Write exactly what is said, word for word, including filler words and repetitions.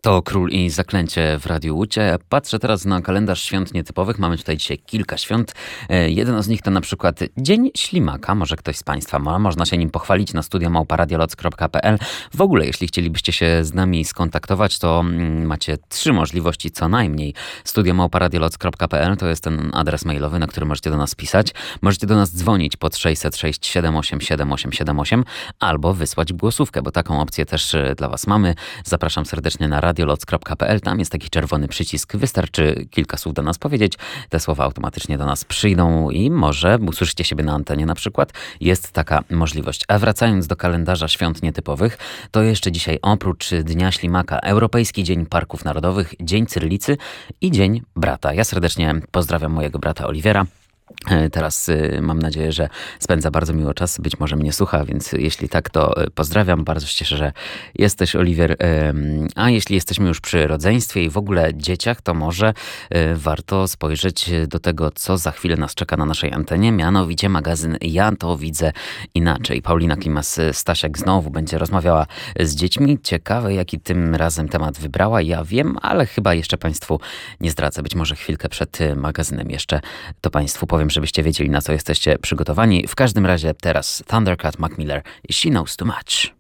To Król i Zaklęcie w Radiu Łucie. Patrzę teraz na kalendarz świąt nietypowych. Mamy tutaj dzisiaj kilka świąt. Jeden z nich to na przykład Dzień Ślimaka. Może ktoś z Państwa ma. Można się nim pochwalić na studio małpa radioloc kropka p l. W ogóle, jeśli chcielibyście się z nami skontaktować, to macie trzy możliwości co najmniej. studio małpa radioloc kropka p l to jest ten adres mailowy, na który możecie do nas pisać. Możecie do nas dzwonić pod sześćset sześć siedem osiem siedem osiem siedem osiem albo wysłać głosówkę, bo taką opcję też dla Was mamy. Zapraszam serdecznie na radioloc kropka p l. Tam jest taki czerwony przycisk. Wystarczy kilka słów do nas powiedzieć. Te słowa automatycznie do nas przyjdą i może usłyszycie siebie na antenie na przykład. Jest taka możliwość. A wracając do kalendarza świąt nietypowych, to jeszcze dzisiaj oprócz Dnia Ślimaka Europejski Dzień Parków Narodowych, Dzień Cyrylicy i Dzień Brata. Ja serdecznie pozdrawiam mojego brata Oliwiera. Teraz mam nadzieję, że spędza bardzo miło czas. Być może mnie słucha, więc jeśli tak, to pozdrawiam. Bardzo się cieszę, że jesteś, Oliwier. A jeśli jesteśmy już przy rodzeństwie i w ogóle dzieciach, to może warto spojrzeć do tego, co za chwilę nas czeka na naszej antenie. Mianowicie magazyn Ja to widzę inaczej. Paulina Klimas-Stasiak znowu będzie rozmawiała z dziećmi. Ciekawe, jaki tym razem temat wybrała. Ja wiem, ale chyba jeszcze Państwu nie zdradzę. Być może chwilkę przed magazynem jeszcze to Państwu powiem, żebyście wiedzieli, na co jesteście przygotowani. W każdym razie teraz Thundercat Mac Miller i She Knows Too Much.